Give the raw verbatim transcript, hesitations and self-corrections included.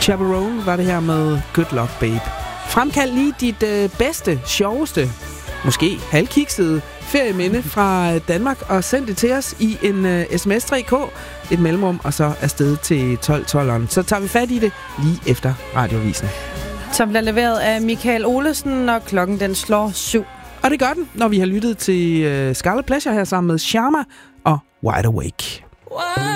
Chaperone var det her med Good Luck Babe. Fremkald lige dit øh, bedste, sjoveste, måske halvkiksede ferieminde fra Danmark og send det til os i en øh, sms tre k, et mellemrum, og så afsted til tolv tolv. Så tager vi fat i det lige efter radiovisen. Som bliver leveret af Michael Olesen, og klokken den slår syv. Og det gør den, når vi har lyttet til øh, Scarlet Pleasure her sammen med Sharma og Wide Awake.